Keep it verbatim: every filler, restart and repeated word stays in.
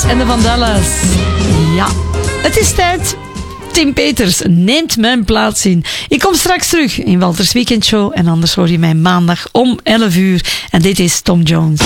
en de Vandellas. Ja, het is tijd. Tim Peters neemt mijn plaats in. Ik kom straks terug in Walters Weekendshow en anders hoor je mij maandag om elf uur. En dit is Tom Jones.